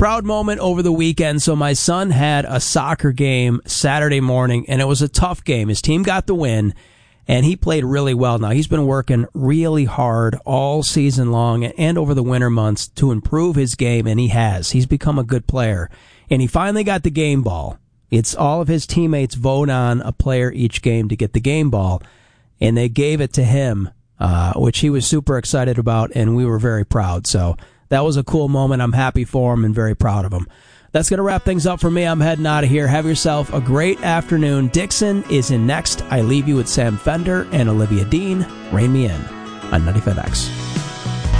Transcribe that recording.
proud moment over the weekend. So my son had a soccer game Saturday morning, and it was a tough game. His team got the win, and he played really well. Now, he's been working really hard all season long and over the winter months to improve his game, and he has. He's become a good player, and he finally got the game ball. It's all of his teammates vote on a player each game to get the game ball, and they gave it to him, which he was super excited about, and we were very proud. So that was a cool moment. I'm happy for him and very proud of him. That's going to wrap things up for me. I'm heading out of here. Have yourself a great afternoon. Dixon is in next. I leave you with Sam Fender and Olivia Dean. Rain Me In on 95X.